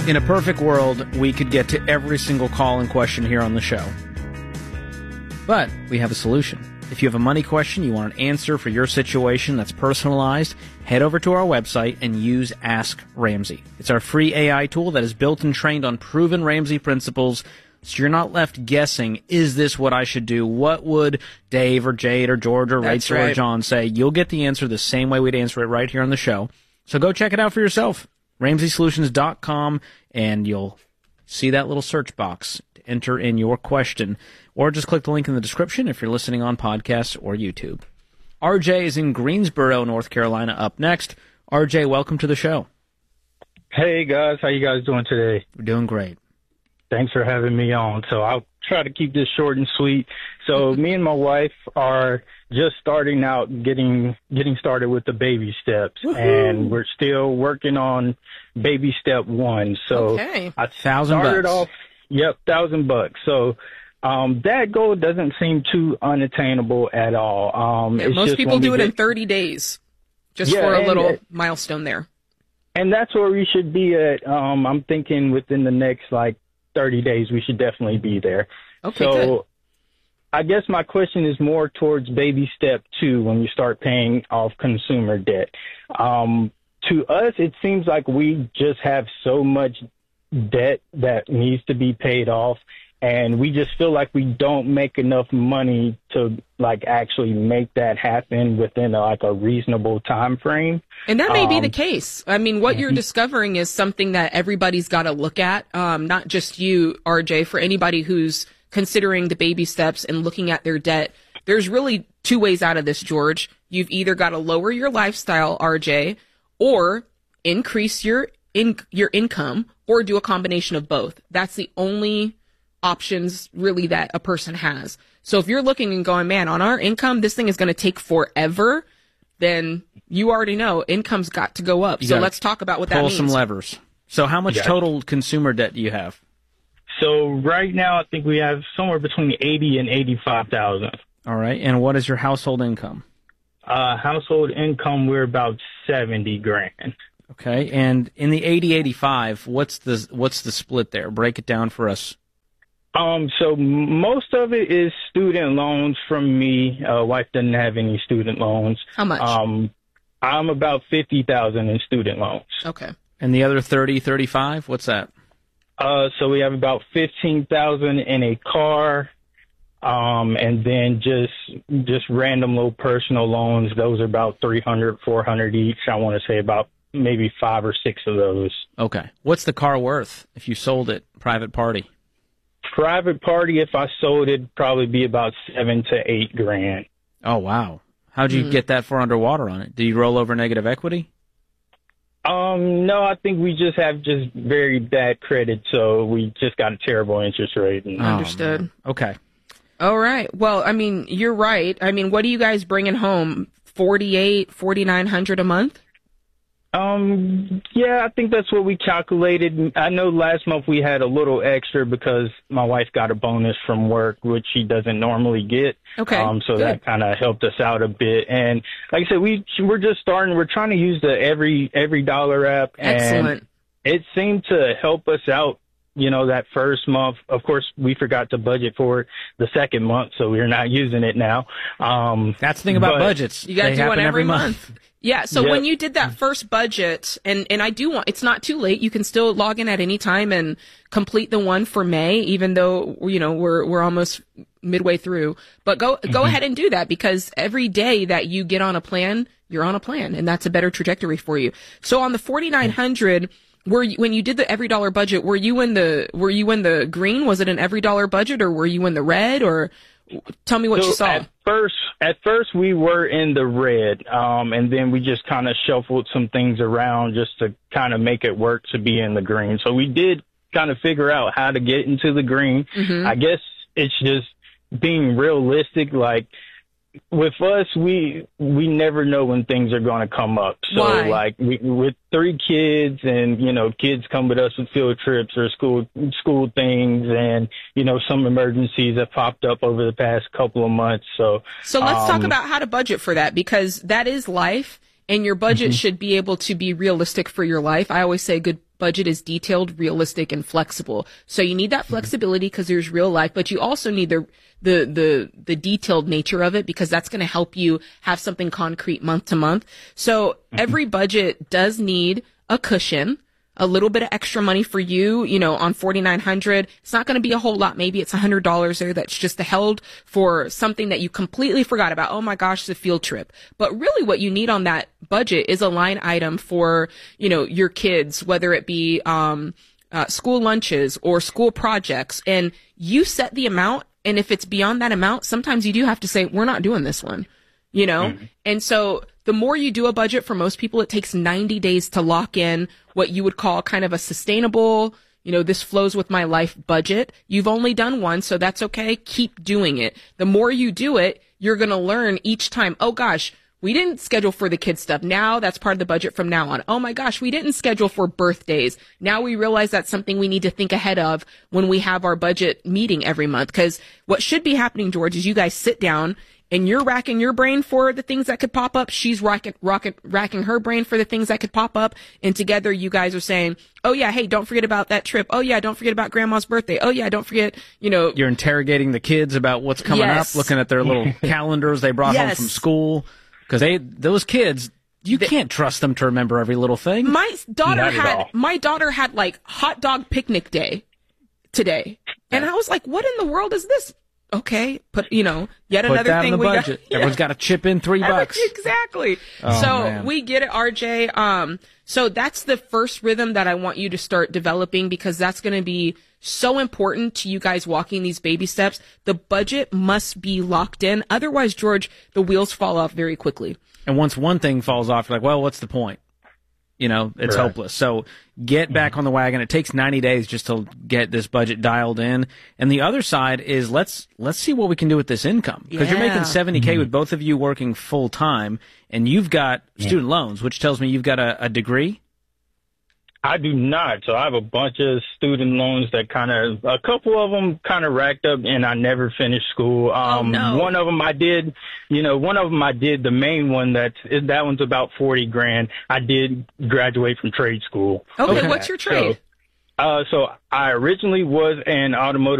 In a perfect world, we could get to every single call and question here on the show. But we have a solution. If you have a money question, you want an answer for your situation that's personalized, head over to our website and use Ask Ramsey. It's our free AI tool that is built and trained on proven Ramsey principles, so you're not left guessing, is this what I should do? What would Dave or Jade or George or Rachel or John say? You'll get the answer the same way we'd answer it right here on the show. So go check it out for yourself. RamseySolutions.com, and you'll see that little search box to enter in your question, or just click the link in the description if you're listening on podcast or YouTube. RJ is in Greensboro, North Carolina, up next. RJ, welcome to the show. Hey, guys. How you guys doing today? We're doing great. Thanks for having me on. So I'll try to keep this short and sweet. So me and my wife are just starting out getting started with the baby steps. Woohoo. And we're still working on baby step 1. So okay. I $1,000 off, yep, $1,000. So that goal doesn't seem too unattainable at all. Most people do it in 30 days, just for a little milestone there. And that's where we should be at. I'm thinking within the next 30 days, we should definitely be there. Okay, so good. I guess my question is more towards baby step 2 when you start paying off consumer debt. To us, it seems like we just have so much debt that needs to be paid off, and we just feel like we don't make enough money to actually make that happen within a reasonable time frame. And that may be the case. I mean, what you're discovering is something that everybody's got to look at, not just you, RJ, for anybody who's considering the baby steps and looking at their debt. There's really 2 ways out of this, George. You've either got to lower your lifestyle, RJ, or increase your income, or do a combination of both. That's the only options really that a person has. So if you're looking and going, man, on our income, this thing is going to take forever, then you already know income's got to go up. So let's talk about what that means. Pull some levers. So how much total consumer debt do you have? So right now, I think we have somewhere between 80 and 85,000. All right. And what is your household income? Household income, we're about 70 grand. Okay. And in the 80-85, what's the split there? Break it down for us. So most of it is student loans from me. Wife doesn't have any student loans. How much? I'm about 50,000 in student loans. Okay. And the other 30-35, what's that? So we have about 15,000 in a car, and then just random little personal loans. Those are about 300, 400 each. I want to say about maybe 5 or 6 of those. Okay. What's the car worth if you sold it private party? Private party, if I sold it, probably be about 7 to 8 grand. Oh, wow. How'd you get that far underwater on it? Did you roll over negative equity? No, I think we just have very bad credit, so we just got a terrible interest rate. Understood. Okay. All right. Well, I mean, you're right. I mean, what are you guys bringing home? $4,900 a month? Yeah, I think that's what we calculated. I know last month we had a little extra because my wife got a bonus from work, which she doesn't normally get. Okay. So that kind of helped us out a bit. And like I said, we're just starting. We're trying to use the Every Dollar app. Excellent. And it seemed to help us out. That first month, of course, we forgot to budget for it the second month, so we're not using it now. That's the thing about budgets. You got to do one every month. Yeah, so when you did that first budget, and I do want, it's not too late. You can still log in at any time and complete the one for May, even though, we're almost midway through. But go ahead and do that, because every day that you get on a plan, you're on a plan, and that's a better trajectory for you. So on the 4,900, when you did the Every Dollar budget, were you in the green? Was it an Every Dollar budget, or were you in the red? Or tell me what you saw. At first we were in the red, and then we just kind of shuffled some things around just to kind of make it work to be in the green. So we did kind of figure out how to get into the green. I guess it's just being realistic. Like with us, we never know when things are going to come up. So Why? with 3 kids, and kids come with us with field trips or school things, and some emergencies have popped up over the past couple of months. So let's talk about how to budget for that, because that is life. and your budget should be able to be realistic for your life. I always say a good budget is detailed, realistic, and flexible. So you need that flexibility because there's real life, but you also need the detailed nature of it because that's going to help you have something concrete month to month. So every budget does need a cushion, a little bit of extra money for you, on 4,900. It's not going to be a whole lot. Maybe it's $100 there that's just held for something that you completely forgot about. Oh my gosh, the field trip. But really what you need on that budget is a line item for, your kids, whether it be, school lunches or school projects. And you set the amount. And if it's beyond that amount, sometimes you do have to say, we're not doing this one, And so the more you do a budget, for most people, it takes 90 days to lock in what you would call kind of a sustainable, this flows with my life budget. You've only done one, so that's okay. Keep doing it. The more you do it, you're going to learn each time, oh gosh, we didn't schedule for the kids stuff. Now that's part of the budget from now on. Oh my gosh, we didn't schedule for birthdays. Now we realize that's something we need to think ahead of when we have our budget meeting every month. Because what should be happening, George, is you guys sit down and you're racking your brain for the things that could pop up. She's racking her brain for the things that could pop up. And together you guys are saying, oh yeah, hey, don't forget about that trip. Oh yeah, don't forget about grandma's birthday. Oh yeah, don't forget, You're interrogating the kids about what's coming up, looking at their little calendars they brought home from school. Because those kids, you can't trust them to remember every little thing. My daughter had like hot dog picnic day today. And I was like, what in the world is this? Okay, yet another that thing in the we budget. got. Everyone's got to chip in $3. Exactly. Oh, so man. we get it, RJ. So that's the first rhythm that I want you to start developing because that's going to be so important to you guys walking these baby steps. The budget must be locked in. Otherwise, George, the wheels fall off very quickly. And once one thing falls off, you're like, well, what's the point? It's hopeless. So get back on the wagon. It takes 90 days just to get this budget dialed in. And the other side is let's see what we can do with this income. Because you're making $70K with both of you working full time, and you've got student loans, which tells me you've got a degree. I do not. So I have a bunch of student loans that a couple of them kind of racked up and I never finished school. No. One of them I did, the main one that one's about 40 grand. I did graduate from trade school. Okay. What's your trade? So I originally was an automotive